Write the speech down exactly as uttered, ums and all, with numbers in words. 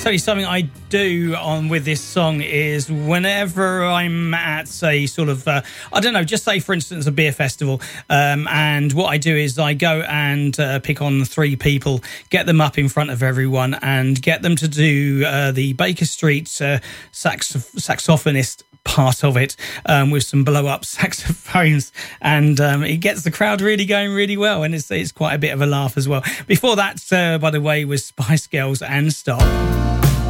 tell you something I do on with this song is whenever I'm at, say, sort of, uh, I don't know, just say, for instance, a beer festival, um, and what I do is I go and uh, pick on three people, get them up in front of everyone and get them to do uh, the Baker Street uh, sax- saxophonist part of it, um, with some blow-up saxophones, and um, it gets the crowd really going really well, and it's, it's quite a bit of a laugh as well. Before that, uh, by the way, was Spice Girls and Stop.